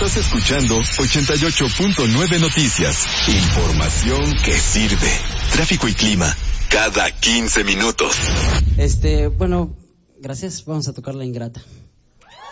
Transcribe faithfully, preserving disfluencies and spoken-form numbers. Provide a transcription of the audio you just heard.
Estás escuchando ochenta y ocho punto nueve Noticias. Información que sirve. Tráfico y clima cada quince minutos. Este, bueno, gracias. Vamos a tocar La Ingrata.